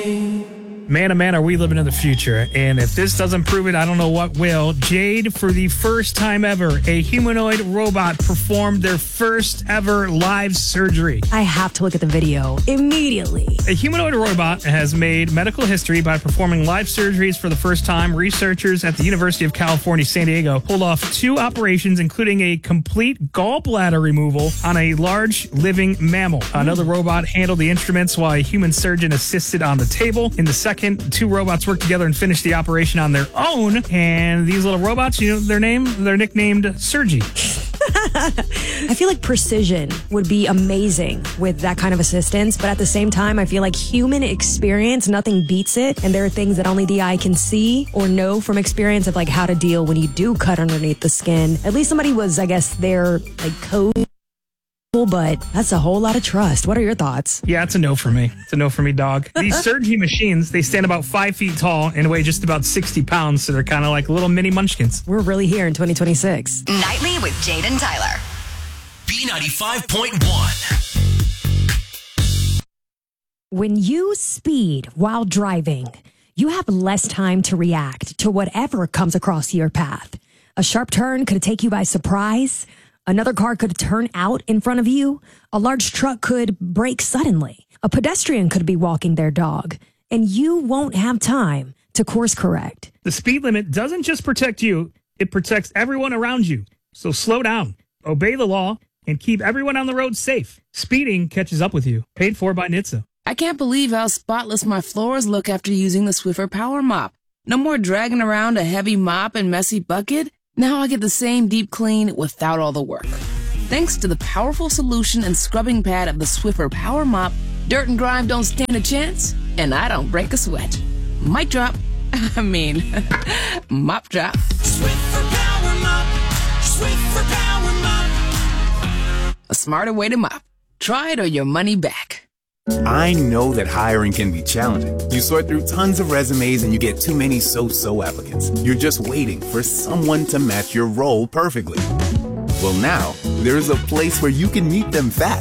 Man, oh man, are we living in the future. And if this doesn't prove it, I don't know what will. Jade, for the first time ever, a humanoid robot performed their first ever live surgery. I have to look at the video immediately. A humanoid robot has made medical history by performing live surgeries for the first time. Researchers at the University of California, San Diego, pulled off 2 operations, including a complete gallbladder removal on a large living mammal. Another robot handled the instruments while a human surgeon assisted on the table. In the second, 2 robots worked together and finished the operation on their own. And these little robots, you know they're nicknamed Sergi. I feel like precision would be amazing with that kind of assistance, but at the same time, I feel like human experience, nothing beats it. And there are things that only the eye can see or know from experience of like how to deal when you do cut underneath the skin. At least somebody was, I guess, there like code. But that's a whole lot of trust. What are your thoughts? Yeah, it's a no for me. It's a no for me, dog. These Sergi machines, they stand about 5 feet tall and weigh just about 60 pounds, so they're kind of like little mini munchkins. We're really here in 2026. Nightly with Jade and Tyler. B95.1. When you speed while driving, you have less time to react to whatever comes across your path. A sharp turn could take you by surprise. Another car could turn out in front of you. A large truck could brake suddenly. A pedestrian could be walking their dog. And you won't have time to course correct. The speed limit doesn't just protect you, it protects everyone around you. So slow down, obey the law, and keep everyone on the road safe. Speeding catches up with you. Paid for by NHTSA. I can't believe how spotless my floors look after using the Swiffer Power Mop. No more dragging around a heavy mop and messy bucket. Now I get the same deep clean without all the work. Thanks to the powerful solution and scrubbing pad of the Swiffer Power Mop, dirt and grime don't stand a chance, and I don't break a sweat. Mic drop. Mop drop. Swiffer Power Mop. Swiffer Power Mop. A smarter way to mop. Try it or your money back. I know that hiring can be challenging. You sort through tons of resumes and you get too many so-so applicants. You're just waiting for someone to match your role perfectly. Well, now, there's a place where you can meet them fast.